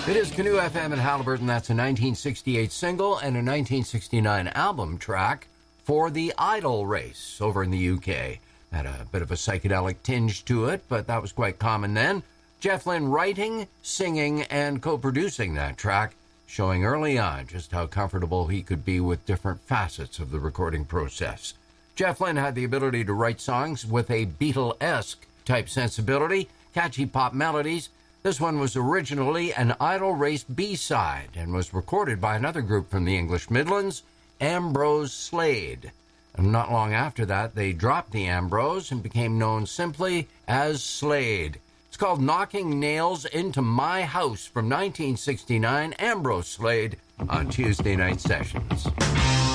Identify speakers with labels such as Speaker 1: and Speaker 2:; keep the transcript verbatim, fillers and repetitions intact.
Speaker 1: It is Canoe F M in Haliburton. That's a nineteen sixty-eight single and a nineteen sixty-nine album track for the Idol race over in the U K. Had a bit of a psychedelic tinge to it, but that was quite common then. Jeff Lynne writing, singing, and co-producing that track, showing early on just how comfortable he could be with different facets of the recording process. Jeff Lynne had the ability to write songs with a Beatle-esque type sensibility, catchy pop melodies. This one was originally an Idol race B-side and was recorded by another group from the English Midlands, Ambrose Slade. And not long after that, they dropped the Ambrose and became known simply as Slade. It's called Knocking Nails into My House from nineteen sixty-nine, Ambrose Slade on Tuesday Night Sessions.